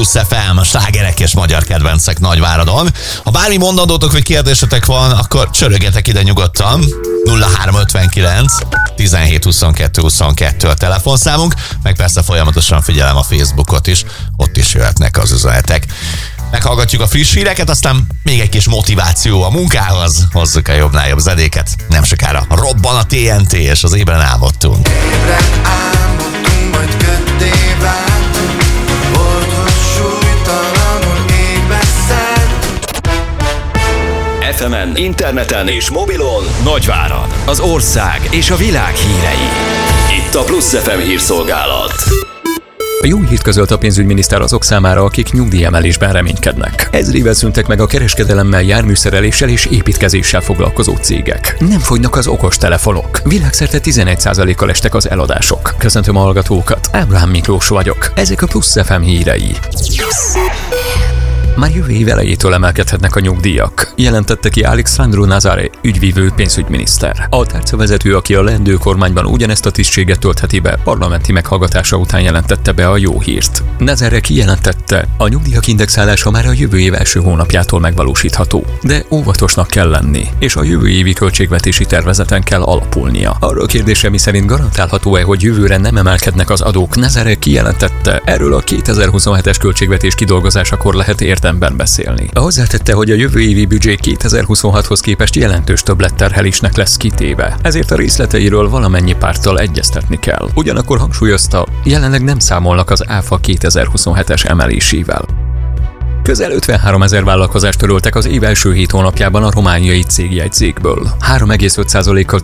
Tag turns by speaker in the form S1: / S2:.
S1: Plusz FM, slágerek és magyar kedvencek Nagyváradon. Ha bármi mondandótok vagy kérdésetek van, akkor csörögjetek ide nyugodtan. 0359 17 22 22 a telefonszámunk, meg persze folyamatosan figyelem a Facebookot is, ott is jöhetnek az üzenetek. Meghallgatjuk a friss híreket, aztán még egy kis motiváció a munkához, hozzuk a jobbnál jobb zedéket. Nem sokára robban a TNT, és az ébren álmodtunk.
S2: Ébren álmodtunk, majd köddé váltunk, boldog súlytalanul égbe szállt.
S3: FM-en, interneten és mobilon Nagyvárad, az ország és a világ hírei. Itt a Plusz FM hírszolgálat.
S4: A jó hírt közölt a pénzügyminiszter azok számára, akik nyugdíjemelésben reménykednek. Ezrével szűntek meg a kereskedelemmel, járműszereléssel és építkezéssel foglalkozó cégek. Nem fogynak az okostelefonok. Világszerte 11%-kal estek az eladások. Köszöntöm a hallgatókat, Ábrahám Miklós vagyok. Ezek a Plusz FM hírei. Már jövő év elejétől emelkedhetnek a nyugdíjak, jelentette ki Alexandru Nazare, ügyvívő pénzügyminiszter. A tárcavezető, aki a leendő kormányban ugyanezt a tisztséget töltheti be, parlamenti meghallgatása után jelentette be a jó hírt. Nazare kijelentette, a nyugdíjak indexálása már a jövő év első hónapjától megvalósítható, de óvatosnak kell lenni, és a jövő évi költségvetési tervezeten kell alapulnia. Arról a kérdésre, miszerint garantálható-e, hogy jövőre nem emelkednek az adók, Nazare kijelentette, erről a 2027-es költségvetés kidolgozásakor lehet érdemben beszélni. Hozzátette, hogy a jövő évi büdzsé 2026-hoz képest jelentős többletterhelésnek lesz kitéve, ezért a részleteiről valamennyi párttal egyeztetni kell. Ugyanakkor hangsúlyozta, jelenleg nem számolnak az ÁFA 2027-es emelésével. Közel 53 000 vállalkozást töröltek az év első 7 hónapjában a romániai cégjegyzékből. 3,5%-kal